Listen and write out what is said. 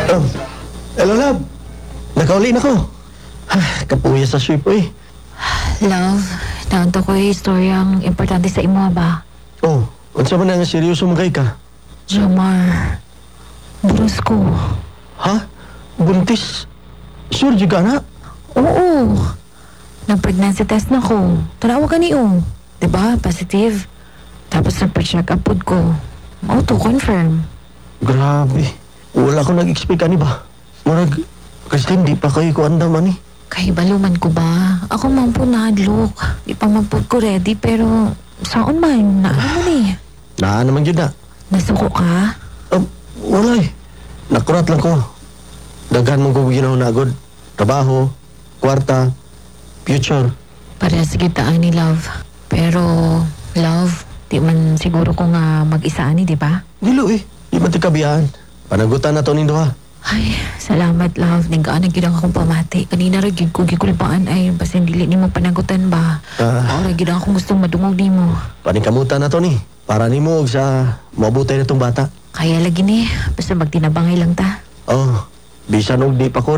Hello, love. Nakauli na ko. Kapuya sa sweep, eh. Love, naunto ko yung istoryang importante sa imo ba? Oh, unsa man nga seryoso magay ka? Jamar, buros ko. Ha? Buntis? Sure juga na? Oo. Nag-pregnancy test na ko. Tanawa ka niyo. Diba? Positive. Tapos nag-check up pod ko. Auto-confirm. Grabe. Wala ko nag-expect ani ba? Murag, kasi hindi pa kayo ko andaman eh. Kahibaluman ko ba? Ako man po nahadlok. Di pa man po ko ready pero saan man? Naano mo ni? Naa naman yun na. Nasuko ka? Wala eh. Nakurat lang ko. Daghan mong kong ginaw na agad. Trabaho, kwarta, future. Para sige taan ni Love. Pero, Love, di man siguro ko nga mag-isa ani, di ba? Dilo eh. Di ba tikabihan? Panagutan na to nindo ha. Ay, salamat, Love. Ninggaan na gidang akong pamati. Kanina rin gid ko gikulpaan ay basin dili ni mo panagutan ba? Ora gidang akong gustong madungog nimo. Panikamutan na to ni. Para ni mo sa mabutay na tong bata. Kaya lagi ni, basta magtinabangay lang ta. Oh, bisan og di pa ko